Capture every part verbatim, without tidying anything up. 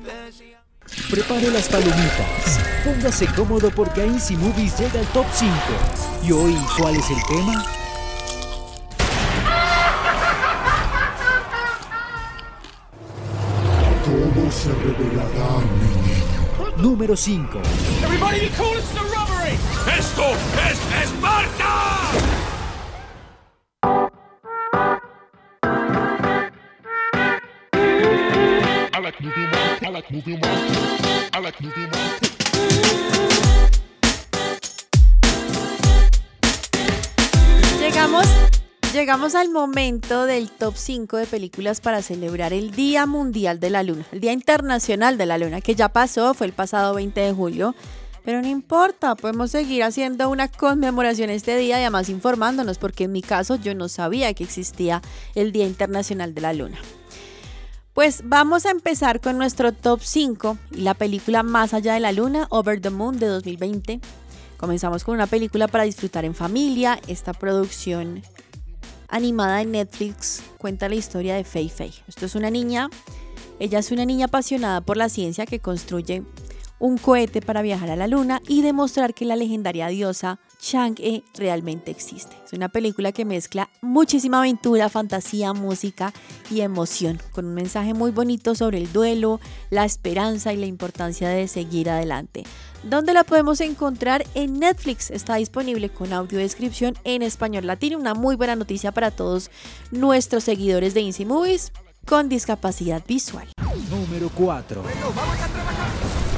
Prepare las palomitas, póngase cómodo porque a Easy Movies llega el top cinco. ¿Y hoy cuál es el tema? Todo se revelará, mi niño. Número cinco. Everybody call it a robbery! ¡Esto es Esparta! I like moving my, I like moving my, I like moving my. Llegamos, llegamos al momento del top cinco de películas para celebrar el Día Mundial de la Luna, el Día Internacional de la Luna, que ya pasó, fue el pasado veinte de julio. Pero no importa, podemos seguir haciendo una conmemoración este día y además informándonos, porque en mi caso yo no sabía que existía el Día Internacional de la Luna. Pues vamos a empezar con nuestro top cinco y la película Más allá de la luna, Over the Moon, de dos mil veinte. Comenzamos con una película para disfrutar en familia. Esta producción animada de Netflix cuenta la historia de Fei Fei. Esto es una niña, ella es una niña apasionada por la ciencia que construye un cohete para viajar a la luna y demostrar que la legendaria diosa Chang'e realmente existe. Es una película que mezcla muchísima aventura, fantasía, música y emoción, con un mensaje muy bonito sobre el duelo, la esperanza y la importancia de seguir adelante. ¿Dónde la podemos encontrar? En Netflix. Está disponible con audiodescripción en español latino. Una muy buena noticia para todos nuestros seguidores de Easy Movies con discapacidad visual. Número cuatro. Bueno, vamos a trabajar.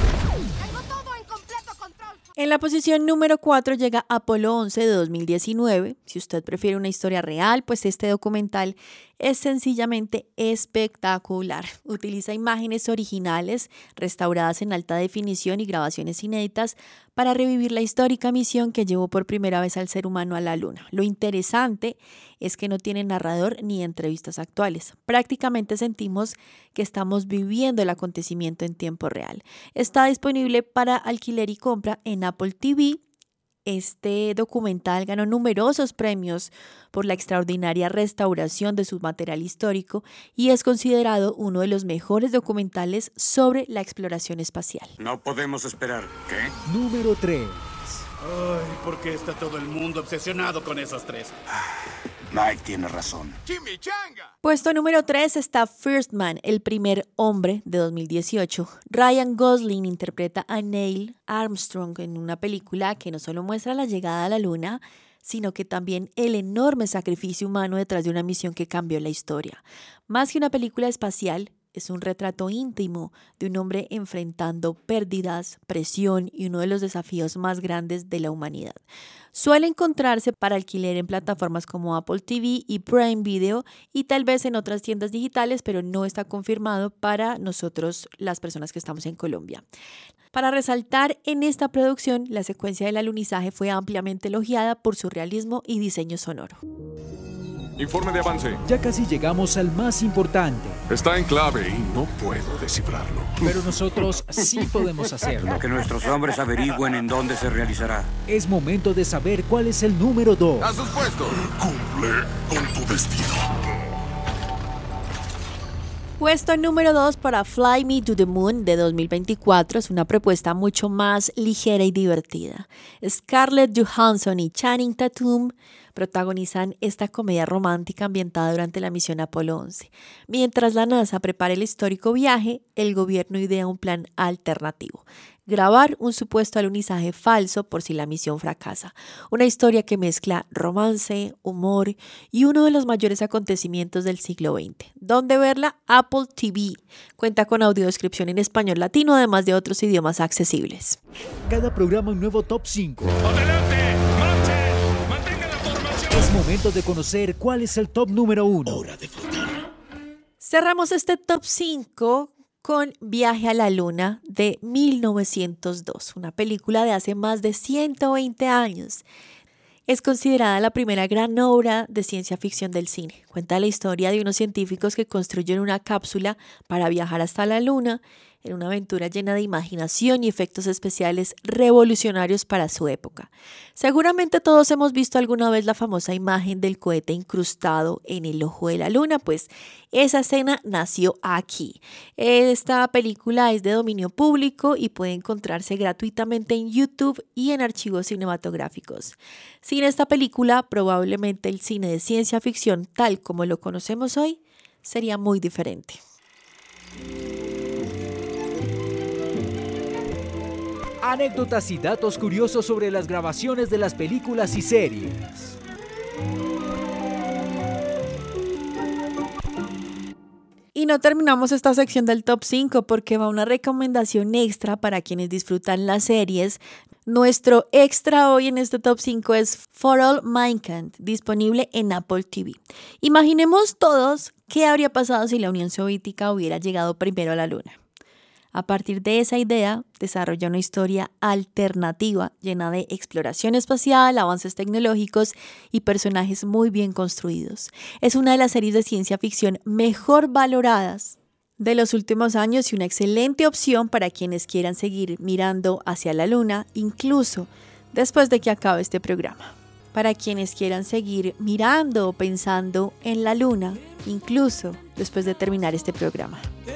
En la posición número cuatro llega Apolo once de dos mil diecinueve. Si usted prefiere una historia real, pues este documental es sencillamente espectacular. Utiliza imágenes originales restauradas en alta definición y grabaciones inéditas para revivir la histórica misión que llevó por primera vez al ser humano a la luna. Lo interesante es que no tiene narrador ni entrevistas actuales. Prácticamente sentimos que estamos viviendo el acontecimiento en tiempo real. Está disponible para alquiler y compra en Apple T V. Este documental ganó numerosos premios por la extraordinaria restauración de su material histórico y es considerado uno de los mejores documentales sobre la exploración espacial. No podemos esperar. ¿Qué? Número tres. Ay, ¿por qué está todo el mundo obsesionado con esos tres? Mike tiene razón. ¡Chimichanga! Puesto número tres está First Man, el primer hombre, de dos mil dieciocho. Ryan Gosling interpreta a Neil Armstrong en una película que no solo muestra la llegada a la luna, sino que también el enorme sacrificio humano detrás de una misión que cambió la historia. Más que una película espacial, es un retrato íntimo de un hombre enfrentando pérdidas, presión y uno de los desafíos más grandes de la humanidad. Suele encontrarse para alquiler en plataformas como Apple T V y Prime Video y tal vez en otras tiendas digitales, pero no está confirmado para nosotros, las personas que estamos en Colombia. Para resaltar en esta producción, la secuencia del alunizaje fue ampliamente elogiada por su realismo y diseño sonoro. Informe de avance. Ya casi llegamos al más importante. Está en clave y no puedo descifrarlo. Pero nosotros sí podemos hacerlo. Que nuestros hombres averigüen en dónde se realizará. Es momento de saber cuál es el número dos. ¡A sus puestos! Cumple con tu destino. Puesto número dos para Fly Me to the Moon de dos mil veinticuatro. Es una propuesta mucho más ligera y divertida. Scarlett Johansson y Channing Tatum protagonizan esta comedia romántica ambientada durante la misión Apolo once. Mientras la NASA prepara el histórico viaje, el gobierno idea un plan alternativo: grabar un supuesto alunizaje falso por si la misión fracasa. Una historia que mezcla romance, humor y uno de los mayores acontecimientos del siglo veinte. ¿Dónde verla? Apple T V. Cuenta con audiodescripción en español latino, además de otros idiomas accesibles. Cada programa un nuevo top cinco. ¡Adelante! ¡Marchen! ¡Mantengan la formación! Es momento de conocer cuál es el top número uno. Hora de flotar. Cerramos este top cinco con Viaje a la Luna de mil novecientos dos, una película de hace más de ciento veinte años. Es considerada la primera gran obra de ciencia ficción del cine. Cuenta la historia de unos científicos que construyen una cápsula para viajar hasta la Luna. en una aventura llena de imaginación y efectos especiales revolucionarios para su época. Seguramente todos hemos visto alguna vez la famosa imagen del cohete incrustado en el ojo de la luna, pues esa escena nació aquí. Esta película es de dominio público y puede encontrarse gratuitamente en YouTube y en archivos cinematográficos. Sin esta película, probablemente el cine de ciencia ficción, tal como lo conocemos hoy, sería muy diferente. Anécdotas y datos curiosos sobre las grabaciones de las películas y series. Y no terminamos esta sección del top cinco porque va una recomendación extra para quienes disfrutan las series. Nuestro extra hoy en este top cinco es For All Mankind, disponible en Apple T V. Imaginemos todos qué habría pasado si la Unión Soviética hubiera llegado primero a la Luna. A partir de esa idea, desarrolla una historia alternativa llena de exploración espacial, avances tecnológicos y personajes muy bien construidos. Es una de las series de ciencia ficción mejor valoradas de los últimos años y una excelente opción para quienes quieran seguir mirando hacia la Luna, incluso después de que acabe este programa. Para quienes quieran seguir mirando o pensando en la Luna, incluso después de terminar este programa.